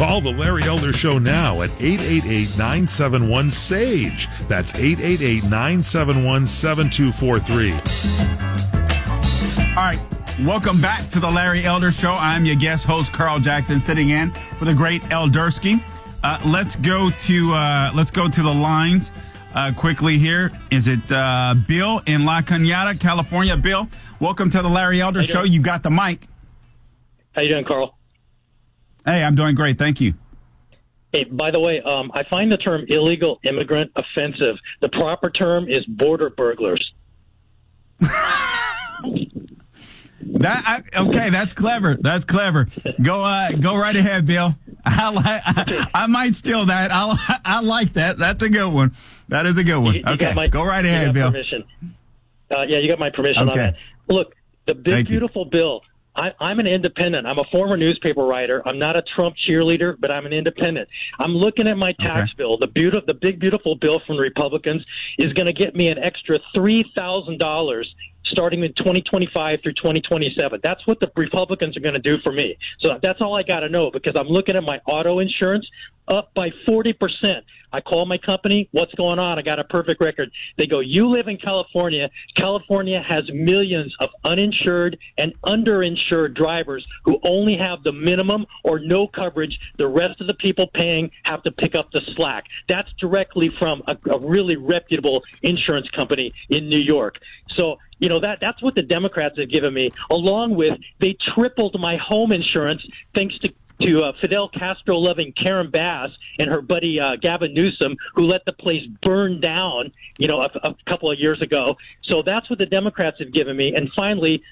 Call the Larry Elder Show now at 888-971-SAGE. That's 888-971-7243. All right. Welcome back to the Larry Elder Show. I'm your guest host, Carl Jackson, sitting in for the great Eldersky. Let's go to the lines quickly here. Is it Bill in La Cañada, California? Bill, welcome to the Larry Elder Show. You got the mic. How you doing, Carl? Hey, I'm doing great. Thank you. Hey, by the way, I find the term illegal immigrant offensive. The proper term is border burglars. Okay, that's clever. That's clever. Go right ahead, Bill. I might steal that. I like that. That's a good one. That is a good one. Okay, go right ahead, Bill. Permission. Yeah, you got my permission on that. Look, the big, beautiful bill. I'm an independent. I'm a former newspaper writer. I'm not a Trump cheerleader, but I'm an independent. I'm looking at my tax bill. The big, beautiful bill from the Republicans is going to get me an extra $3,000 starting in 2025 through 2027. That's what the Republicans are going to do for me. So that's all I got to know, because I'm looking at my auto insurance up by 40%. I call my company, what's going on? I got a perfect record. They go, you live in California. California has millions of uninsured and underinsured drivers who only have the minimum or no coverage. The rest of the people paying have to pick up the slack. That's directly from a really reputable insurance company in New York. So, you know, that's what the Democrats have given me, along with they tripled my home insurance thanks to Fidel Castro-loving Karen Bass and her buddy Gavin Newsom, who let the place burn down, you know, a couple of years ago. So that's what the Democrats have given me. And finally,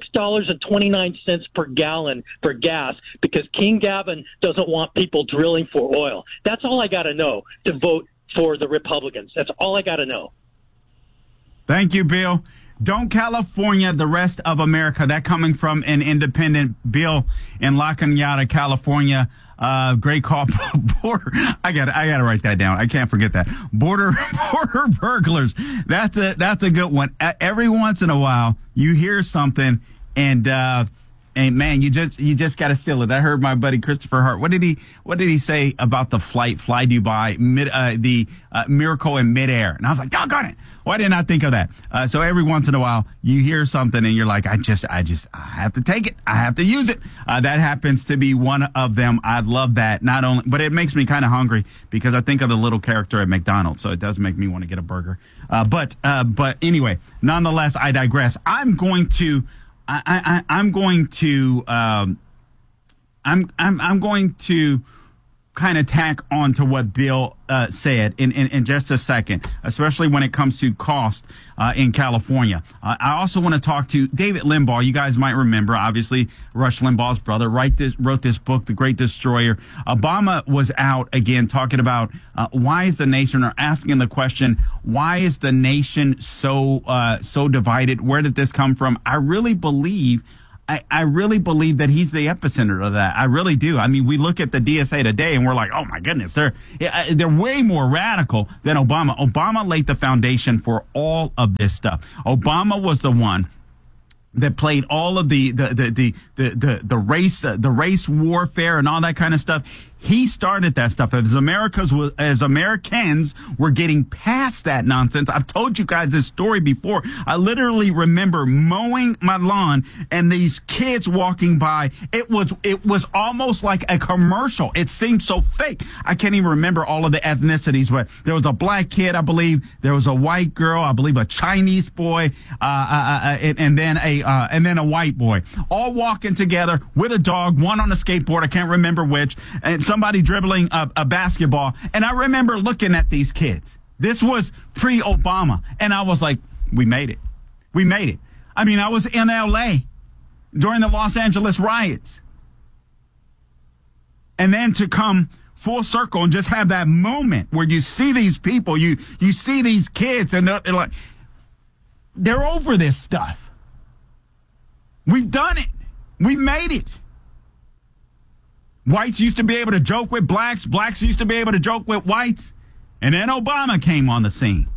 $6.29 per gallon for gas, because King Gavin doesn't want people drilling for oil. That's all I got to know to vote for the Republicans. That's all I got to know. Thank you, Bill. Don't California the rest of America. That coming from an independent Bill in La Cañada, California. Great call. Border. I gotta write that down. I can't forget that. Border burglars. That's a good one. Every once in a while, you hear something and man, you just got to steal it. I heard my buddy Christopher Hart. What did he say about the Fly Dubai, the miracle in midair? And I was like, doggone it. Why didn't I think of that? So every once in a while you hear something and you're like, I have to take it. I have to use it. That happens to be one of them. I love that. Not only, but it makes me kind of hungry because I think of the little character at McDonald's. So it does make me want to get a burger. But anyway, nonetheless, I digress. I'm going to kind of tack on to what Bill said in just a second, especially when it comes to cost in California. I also want to talk to David Limbaugh. You guys might remember, obviously, Rush Limbaugh's brother wrote this book, The Great Destroyer. Obama was out again talking about why is the nation, or asking the question, why is the nation so divided? Where did this come from? I really believe that he's the epicenter of that. I really do. I mean, we look at the DSA today and we're like, oh my goodness, they're way more radical than Obama. Obama laid the foundation for all of this stuff. Obama was the one that played all of the race warfare and all that kind of stuff. He started that stuff. As Americans were getting past that nonsense. I've told you guys this story before. I literally remember mowing my lawn and these kids walking by. It was almost like a commercial. It seemed so fake. I can't even remember all of the ethnicities, but there was a black kid, I believe. There was a white girl, I believe a Chinese boy, and then a white boy, all walking together with a dog, one on a skateboard. I can't remember which, and somebody dribbling a basketball. And I remember looking at these kids. This was pre-Obama. And I was like, we made it. We made it. I mean, I was in L.A. during the Los Angeles riots. And then to come full circle and just have that moment where you see these people, you see these kids, and they're like, they're over this stuff. We've done it. We made it. Whites used to be able to joke with blacks. Blacks used to be able to joke with whites. And then Obama came on the scene.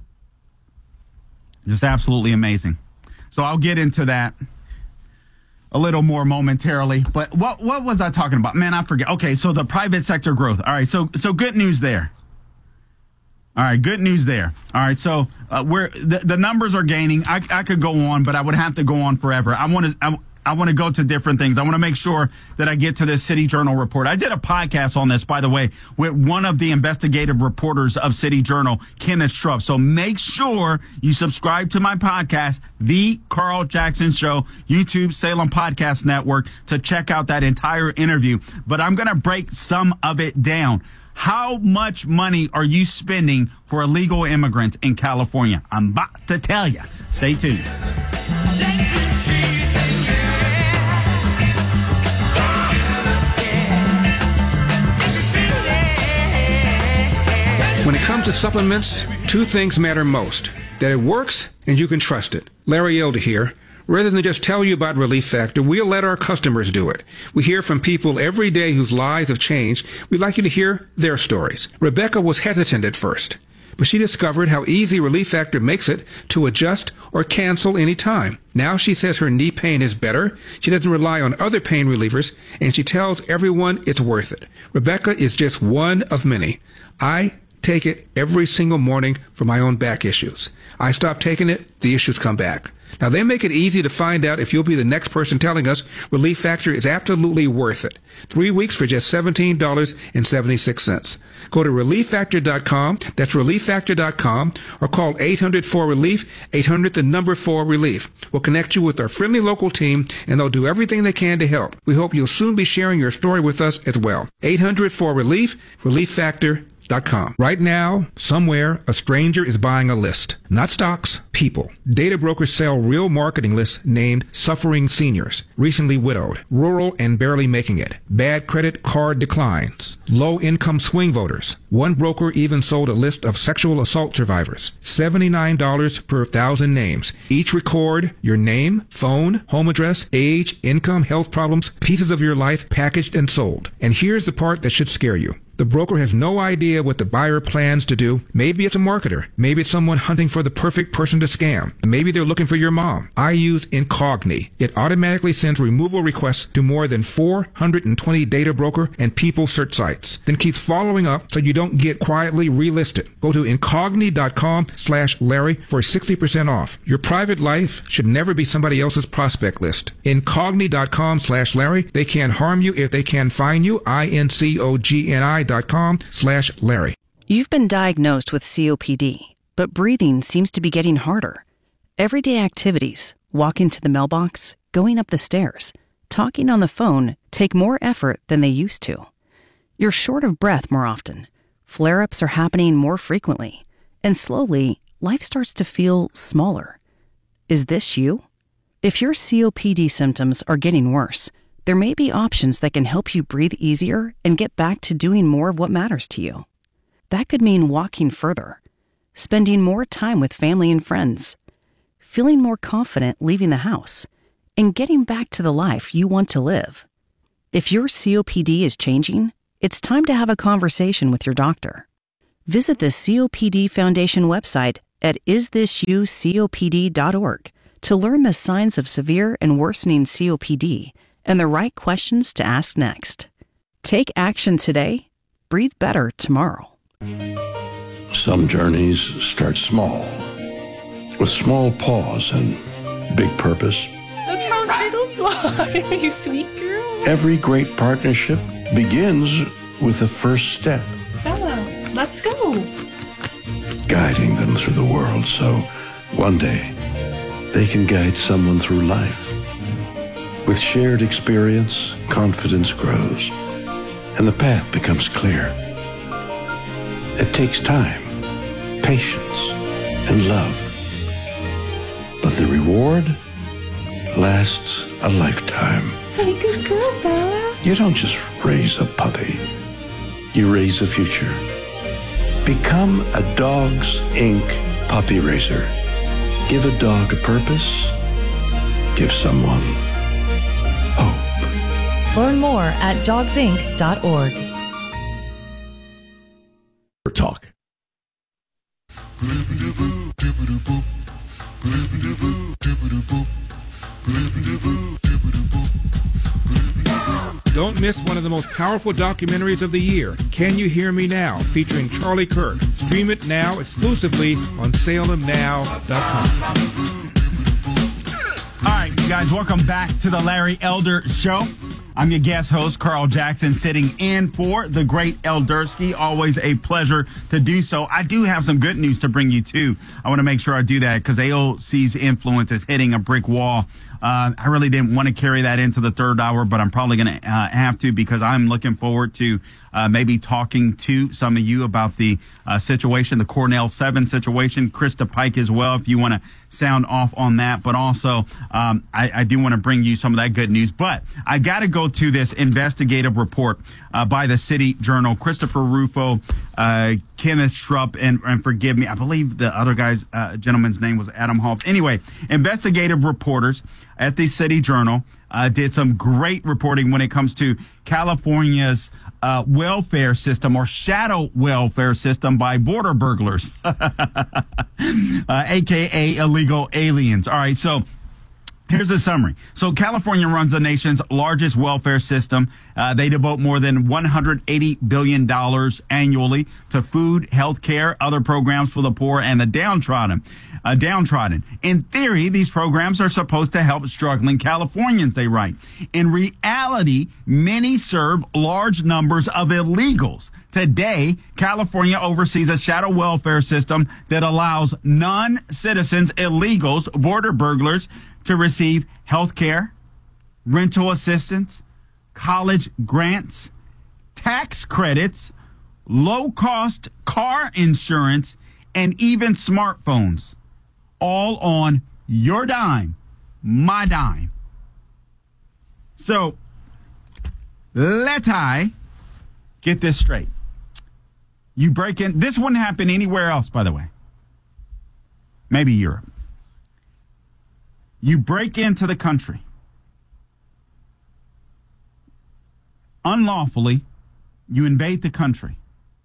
Just absolutely amazing. So I'll get into that a little more momentarily. But what was I talking about? Man, I forget. Okay, so the private sector growth. All right, so good news there. All right, good news there. All right, so the numbers are gaining. I could go on, but I would have to go on forever. I want to go to different things. I want to make sure that I get to this City Journal report. I did a podcast on this, by the way, with one of the investigative reporters of City Journal, Kenneth Schrupp. So make sure you subscribe to my podcast, The Carl Jackson Show, YouTube, Salem Podcast Network, to check out that entire interview. But I'm going to break some of it down. How much money are you spending for illegal immigrants in California? I'm about to tell you. Stay tuned. When it comes to supplements, two things matter most: that it works and you can trust it. Larry Elder here. Rather than just tell you about Relief Factor, we'll let our customers do it. We hear from people every day whose lives have changed. We'd like you to hear their stories. Rebecca was hesitant at first, but she discovered how easy Relief Factor makes it to adjust or cancel any time. Now she says her knee pain is better, she doesn't rely on other pain relievers, and she tells everyone it's worth it. Rebecca is just one of many. I take it every single morning for my own back issues. I stop taking it, the issues come back. Now, they make it easy to find out if you'll be the next person telling us Relief Factor is absolutely worth it. 3 weeks for just $17.76. Go to ReliefFactor.com, that's ReliefFactor.com, or call 800-4RELIEF, 800-4RELIEF. We'll connect you with our friendly local team, and they'll do everything they can to help. We hope you'll soon be sharing your story with us as well. 800-4RELIEF, ReliefFactor.com. Right now, somewhere, a stranger is buying a list. Not stocks, people. Data brokers sell real marketing lists named Suffering Seniors, Recently Widowed, Rural and Barely Making It, Bad Credit Card Declines, Low-Income Swing Voters. One broker even sold a list of sexual assault survivors. $79 per 1,000 names. Each record your name, phone, home address, age, income, health problems, pieces of your life packaged and sold. And here's the part that should scare you. The broker has no idea what the buyer plans to do. Maybe it's a marketer. Maybe it's someone hunting for the perfect person to scam. Maybe they're looking for your mom. I use Incogni. It automatically sends removal requests to more than 420 data broker and people search sites. Then keeps following up so you don't get quietly relisted. Go to Incogni.com/Larry for 60% off. Your private life should never be somebody else's prospect list. Incogni.com/Larry. They can't harm you if they can find you. INCOGNI.com/Larry. You've been diagnosed with COPD, but breathing seems to be getting harder. Everyday activities, walking to the mailbox, going up the stairs, talking on the phone take more effort than they used to. You're short of breath more often. Flare-ups are happening more frequently. And slowly, life starts to feel smaller. Is this you? If your COPD symptoms are getting worse, there may be options that can help you breathe easier and get back to doing more of what matters to you. That could mean walking further, spending more time with family and friends, feeling more confident leaving the house, and getting back to the life you want to live. If your COPD is changing, it's time to have a conversation with your doctor. Visit the COPD Foundation website at isthisyoucopd.org to learn the signs of severe and worsening COPD and the right questions to ask next. Take action today. Breathe better tomorrow. Some journeys start small, with small pause and big purpose. Look how little fly, you sweet girl. Every great partnership begins with the first step. Bella, let's go. Guiding them through the world so one day they can guide someone through life. With shared experience, confidence grows, and the path becomes clear. It takes time, patience, and love. But the reward lasts a lifetime. Hey, good girl, Bella. You don't just raise a puppy. You raise a future. Become a Dogs Inc. puppy raiser. Give a dog a purpose. Give someone hope. Learn more at dogsinc.org. Talk. Don't miss one of the most powerful documentaries of the year, Can You Hear Me Now, featuring Charlie Kirk. Stream it now exclusively on SalemNow.com. All right, you guys, welcome back to the Larry Elder Show. I'm your guest host, Carl Jackson, sitting in for the great Eldersky. Always a pleasure to do so. I do have some good news to bring you, too. I want to make sure I do that because AOC's influence is hitting a brick wall. I really didn't want to carry that into the third hour, but I'm probably going to have to because I'm looking forward to maybe talking to some of you about the situation, the Cornell 7 situation, Krista Pike as well, if you want to sound off on that. But also, I do want to bring you some of that good news. But I got to go to this investigative report by the City Journal. Christopher Rufo, Kenneth Schrupp, and forgive me, I believe the other guy's gentleman's name was Adam Hall. Anyway, investigative reporters at the City Journal did some great reporting when it comes to California's welfare system or shadow welfare system by border burglars, aka illegal aliens. All right, so here's a summary. So California runs the nation's largest welfare system. They devote more than $180 billion annually to food, health care, other programs for the poor and the downtrodden. In theory, these programs are supposed to help struggling Californians, they write. In reality, many serve large numbers of illegals. Today, California oversees a shadow welfare system that allows non-citizens, illegals, border burglars, to receive health care, rental assistance, college grants, tax credits, low-cost car insurance, and even smartphones. All on your dime, my dime. So, let I get this straight. You break in. This wouldn't happen anywhere else, by the way. Maybe Europe. You break into the country unlawfully, you invade the country.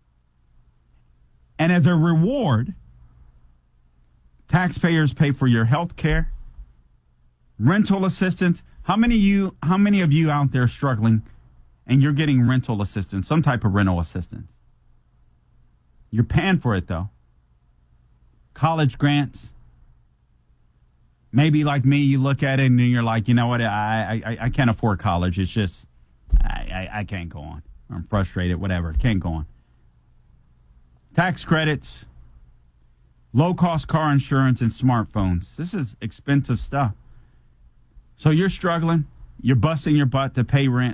And as a reward, taxpayers pay for your health care, rental assistance. How many of you out there struggling and you're getting rental assistance, some type of rental assistance? You're paying for it, though. College grants. Maybe like me, you look at it and you're like, you know what, I can't afford college. It's just, I can't go on. I'm frustrated, whatever. Can't go on. Tax credits, low-cost car insurance, and smartphones. This is expensive stuff. So you're struggling. You're busting your butt to pay rent.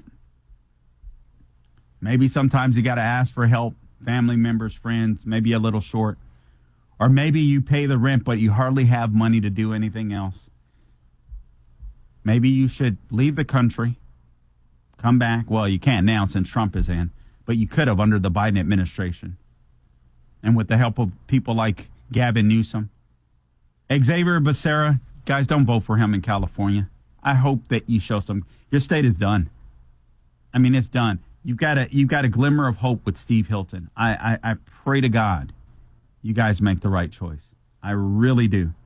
Maybe sometimes you got to ask for help, family members, friends, maybe a little short. Or maybe you pay the rent, but you hardly have money to do anything else. Maybe you should leave the country, come back. Well, you can't now since Trump is in, but you could have under the Biden administration. And with the help of people like Gavin Newsom. Xavier Becerra, guys, don't vote for him in California. I hope that you show some. Your state is done. I mean, it's done. You've got a glimmer of hope with Steve Hilton. I pray to God you guys make the right choice. I really do.